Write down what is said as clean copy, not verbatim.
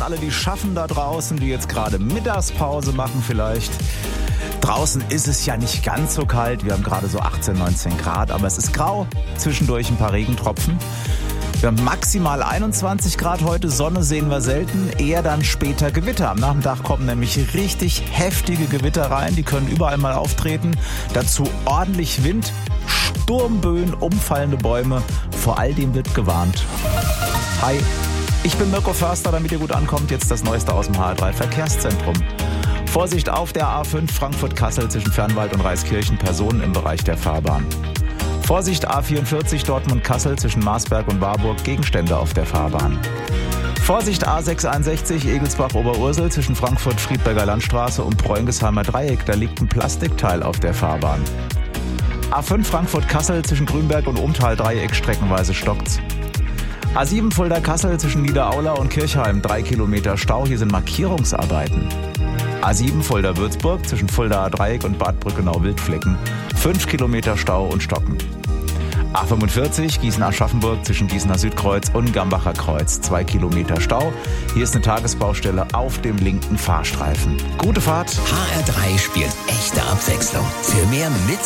alle, die schaffen da draußen, die jetzt gerade Mittagspause machen vielleicht. Draußen ist es ja nicht ganz so kalt, wir haben gerade so 18, 19 Grad, aber es ist grau, zwischendurch ein paar Regentropfen. Wir haben maximal 21 Grad heute, Sonne sehen wir selten, eher dann später Gewitter. Am Nachmittag kommen nämlich richtig heftige Gewitter rein, die können überall mal auftreten. Dazu ordentlich Wind, Sturmböen, umfallende Bäume, vor all dem wird gewarnt. Hi, ich bin Mirko Förster, damit ihr gut ankommt, jetzt das Neueste aus dem HR3 Verkehrszentrum. Vorsicht auf der A5 Frankfurt-Kassel zwischen Fernwald und Reiskirchen, Personen im Bereich der Fahrbahn. Vorsicht A44 Dortmund-Kassel zwischen Marsberg und Warburg, Gegenstände auf der Fahrbahn. Vorsicht A661 Egelsbach-Oberursel zwischen Frankfurt-Friedberger Landstraße und Preungesheimer Dreieck, da liegt ein Plastikteil auf der Fahrbahn. A5 Frankfurt-Kassel zwischen Grünberg und Umtal-Dreieck, streckenweise stockt's. A7 Fulda-Kassel zwischen Niederaula und Kirchheim, 3 Kilometer Stau, hier sind Markierungsarbeiten. A7 Fulda-Würzburg zwischen Fuldaer Dreieck und Bad Brückenau-Wildflecken, 5 Kilometer Stau und Stocken. A45 Gießen-Aschaffenburg zwischen Gießener Südkreuz und Gambacher Kreuz, 2 Kilometer Stau. Hier ist eine Tagesbaustelle auf dem linken Fahrstreifen. Gute Fahrt. HR3 spielt echte Abwechslung. Für mehr mit